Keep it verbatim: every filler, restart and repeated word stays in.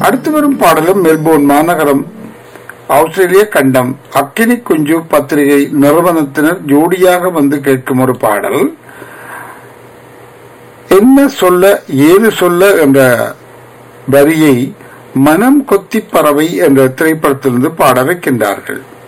அடுத்து வரும் பாடலும் மெல்போர்ன் மாநகரம் ஆஸ்திரேலிய கண்டம் அக்கினி குஞ்சு பத்திரிகை நிறுவனத்தினர் ஜோடியாக வந்து கேட்கும் ஒரு பாடல். என்ன சொல்ல ஏது சொல்ல என்ற வரியை மனம் கொத்தி பறவை என்ற திரைப்படத்திலிருந்து பாட வைக்கின்றார்கள்.